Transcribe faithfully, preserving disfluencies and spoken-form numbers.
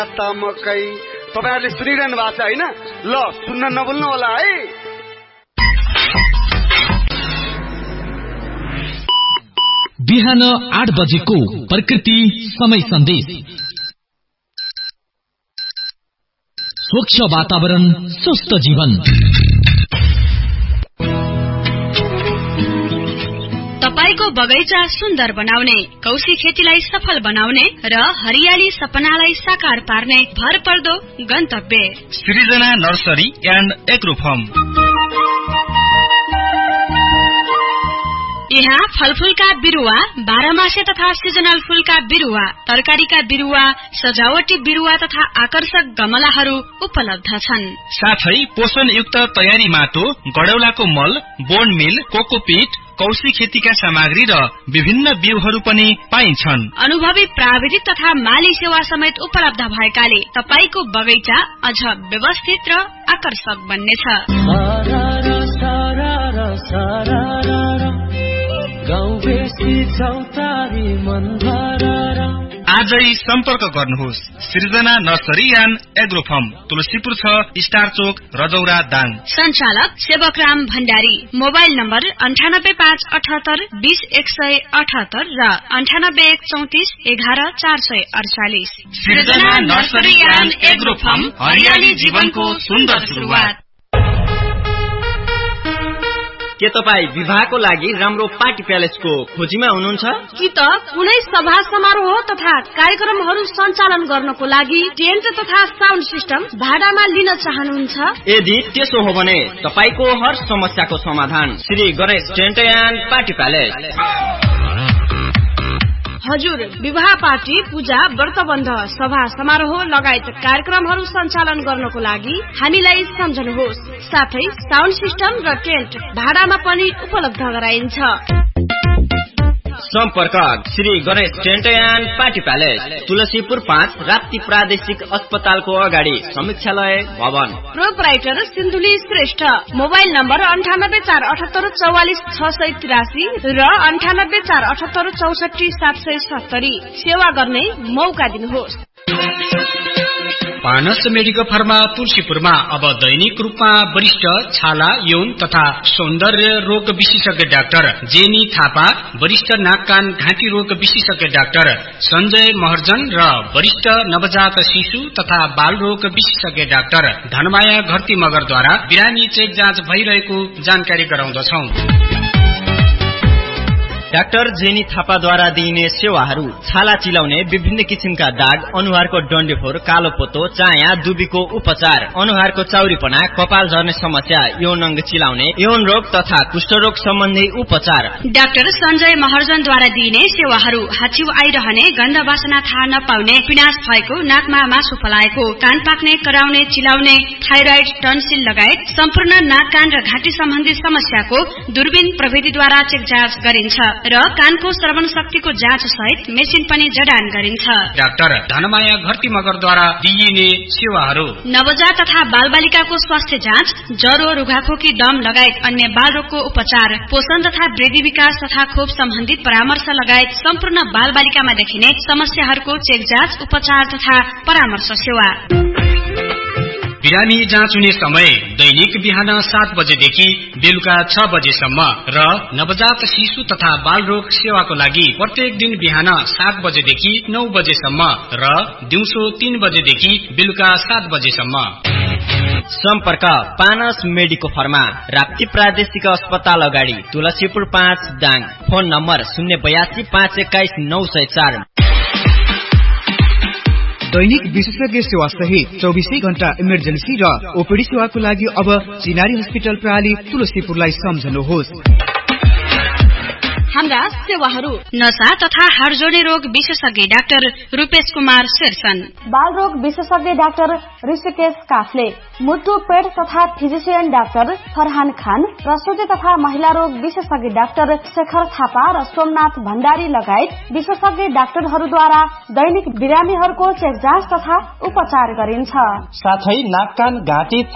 मकै तपाईहरुले सुनिरहनु भएको छ हैन? ल सुन्न नभुल्नु होला है। बिहान आठ बजेको प्रकृति समय सन्देश। स्वच्छ वातावरण स्वस्थ जीवन। तपाईको बगैँचा सुन्दर बनाउने, कौशी खेतीलाई सफल बनाउने र हरियाली सपनालाई साकार पार्ने भरपर्दो गन्तव्य सृजना नर्सरी एन्ड एग्रो फार्म। यहाँ फलफूलका बिरुवा, बाह्रमासे तथा सिजनल फूलका बिरुवा, तरकारीका बिरुवा, सजावटी बिरुवा तथा आकर्षक गमलाहरू उपलब्ध छन्। साथै पोषणयुक्त तयारी माटो, गडौलाको मल, बोन मिल, कोकोपीट, कौशी खेतीका सामग्री र विभिन्न बिउहरू पनि पाइन्छन्। अनुभवी प्राविधिक तथा माली सेवा समेत उपलब्ध भएकाले तपाईको बगैँचा अझ व्यवस्थित र आकर्षक बन्नेछ। आजै सम्पर्क गर्नुहोस् सृजना nursery and agro farm, Tulsipur छ, स्टार चोक, रजौरा, दाङ। संचालक सेवकराम भण्डारी। मोबाइल नम्बर अन्ठानब्बे पाँच अठहत्तर बीस एक सय अठहत्तर र अन्ठानब्बे एक चौतिस एघार चार सय अडचालिस। सृजना नर्सरी एन्ड एग्रो फार्म, हरियाली जीवनको सुन्दर सुरुवात। के तपाई विवाहको लागि राम्रो पार्टी प्यालेसको खोजीमा हुनुहुन्छ? कि त कुनै सभा समारोह तथा कार्यक्रमहरू सञ्चालन गर्नको लागि टेन्ट तथा साउन्ड सिस्टम भाडामा लिन चाहनुहुन्छ? यदि त्यसो हो भने तपाईको हर समस्याको समाधान Shri Ganesh tent and party palace. हजुर, विवाह पार्टी, पूजा, व्रतबन्ध, सभा समारोह लगायत कार्यक्रमहरू सञ्चालन गर्नको लागि हामीलाई सम्झनुहोस्। साथै साउन्ड सिस्टम र टेन्ट भाडामा पनि उपलब्ध गराइन्छ। सम्पर्क Shri Ganesh tent and party palace, Tulsipur पाँच, राप्ती प्रादेशिक अस्पतालको अगाडि, समीक्षालय भवन। Proprietor Sindhuli Shrestha. Mobile number अन्ठानब्बे चार अठहत्तर चौवालिस छ सय तिरासी र अन्ठानब्बे चार अठहत्तर चौसठी सात सय सत्तरी। सेवा गर्ने मौका दिनुहोस्। पानस मेडिकल फार्मा तुलसीपुरमा अब दैनिक रूपमा वरिष्ठ छाला, यौन तथा सौन्दर्य रोग विशेषज्ञ डाक्टर जेनी थापा, वरिष्ठ नाक कान घाँटी रोग विशेषज्ञ डाक्टर सञ्जय महर्जन र वरिष्ठ नवजात शिशु तथा बाल रोग विशेषज्ञ डाक्टर धनमाया घरती मगरद्वारा बिरामी चेक जाँच भइरहेको जानकारी गराउँदछौ। डाक्टर जेनी थापाद्वारा दिइने सेवाहरू छाला चिलाउने, विभिन्न किसिमका दाग, अनुहारको डन्डीफोर, कालो पोतो, चाया, दुबीको उपचार, अनुहारको चाउरीपना, कपाल झर्ने समस्या, यौन अंग चिलाउने, यौन रोग तथा कुष्ठरोग सम्बन्धी उपचार। डाक्टर सञ्जय महर्जनद्वारा दिइने सेवाहरू हाच्छिउ आइरहने, गन्ध वासना थाहा नपाउने, पिनास भएको, नाकमा मासु फलाएको, कान पाक्ने, कराउने, चिलाउने, थाइरोइड, टन्सिल लगायत सम्पूर्ण नाक कान र घाँटी सम्बन्धी समस्याको दूरबीन प्रविधिद्वारा चेक जाँच गरिन्छ र कानको श्रवण शक्तिको जाँच सहित मेसिन पनि जडान गरिन्छ। डाक्टर धनमाया घरती मगरद्वारा दिइने सेवाहरू नवजात तथा बालबालिकाको स्वास्थ्य जाँच, ज्वरो, रुघाखोकी, दम लगायत अन्य बाल रोगको उपचार, पोषण तथा वृद्धि विकास तथा खोप सम्बन्धित परामर्श लगायत सम्पूर्ण बालबालिकामा देखिने समस्याहरूको चेक जाँच, उपचार तथा परामर्श सेवा। बिरामी जाँच हुने समय दैनिक बिहान सात बजेदेखि बेलुका छ बजेसम्म र नवजात शिशु तथा बाल रोग सेवाको लागि प्रत्येक दिन बिहान सात बजेदेखि नौ बजेसम्म र दिउँसो तीन बजेदेखि बेलुका सात बजेसम्म। सम्पर्क पानस मेडिको फार्मा, राप्ती प्रादेशिक अस्पताल अगाडि, तुलसीपुर पाँच, दाङ। फोन नम्बर शून्य बयासी पाँच एक्काइस नौ सय चार। दैनिक विशेषज्ञ सेवा सहित चौबीसै घण्टा इमर्जेन्सी र ओपीडी सेवाको लागि अब चिनारी हस्पिटल प्रणाली तुलसीपुरलाई सम्झनुहोस्। हाम्रा सेवाहरू नशा तथा हाड जोड्ने रोग विशेषज्ञ डाक्टर रूपेश कुमार शेरसन, बाल रोग विशेषज्ञ डाक्टर ऋषिकेश काफले, मुटु पेट तथा फिजिशियन डाक्टर फरहान खान, प्रसुति तथा महिला रोग विशेषज्ञ डाक्टर शेखर थापा र सोमनाथ भण्डारी लगायत विशेषज्ञ डाक्टरहरूद्वारा दैनिक बिरामीहरूको चेक जाँच तथा उपचार गरिन्छ। साथै नाक कान घाँटी